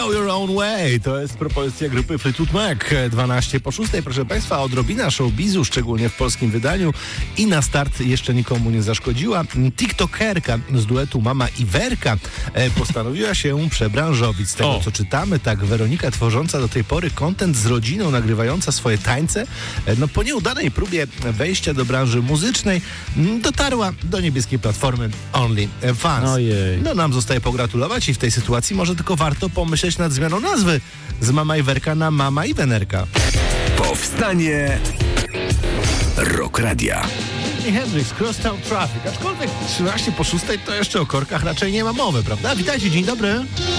Go Your Own Way. To jest propozycja grupy Fleetwood Mac. 12 po 6. Proszę Państwa, odrobina showbizu, szczególnie w polskim wydaniu i na start jeszcze nikomu nie zaszkodziła. TikTokerka z duetu Mama i Werka postanowiła się przebranżowić. Z tego co czytamy, tak Weronika, tworząca do tej pory content z rodziną, nagrywająca swoje tańce, po nieudanej próbie wejścia do branży muzycznej dotarła do niebieskiej platformy OnlyFans. Ojej. Nam zostaje pogratulować i w tej sytuacji może tylko warto pomyśleć nad zmianą nazwy z Mama i Werka na Mama i Wenerka. Powstanie Rock Radia. Jimi Hendrix, Crosstown Traffic. Aczkolwiek 13 po 6 to jeszcze o korkach raczej nie ma mowy, prawda? Witajcie, dzień dobry.